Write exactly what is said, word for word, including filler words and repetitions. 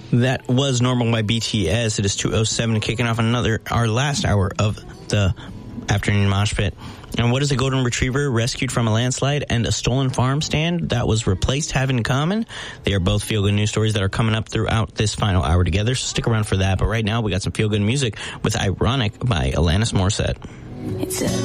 That was Normal by B T S. It is two oh seven, kicking off another, our last hour of the afternoon mosh pit. And what is a golden retriever rescued from a landslide and a stolen farm stand that was replaced have in common? They are both feel-good news stories that are coming up throughout this final hour together, so stick around for that. But right now, we got some feel-good music with Ironic by Alanis Morissette. It's a